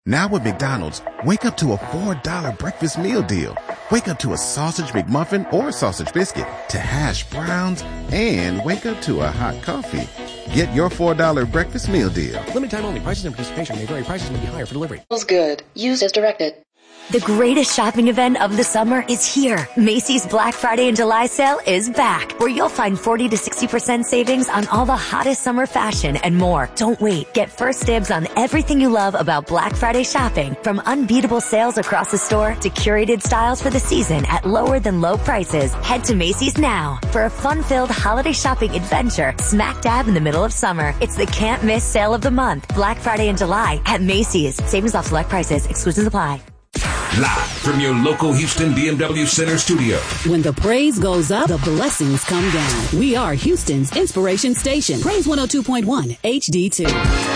Now with McDonald's, wake up to a $4 breakfast meal deal. Wake up to a sausage McMuffin or sausage biscuit, to hash browns, and wake up to a hot coffee. Get your $4 breakfast meal deal. Limited time only. Prices and participation may vary. Prices may be higher for delivery. Feels good. Use as directed. The greatest shopping event of the summer is here. Macy's Black Friday and July sale is back, where you'll find 40 to 60% savings on all the hottest summer fashion and more. Don't wait. Get first dibs on everything you love about Black Friday shopping, from unbeatable sales across the store to curated styles for the season at lower than low prices. Head to Macy's now for a fun-filled holiday shopping adventure smack dab in the middle of summer. It's the can't miss sale of the month, Black Friday and July at Macy's. Savings off select prices. Exclusions apply. Live from your local Houston BMW Center studio. When the praise goes up, the blessings come down. We are Houston's inspiration station. Praise 102.1 HD2.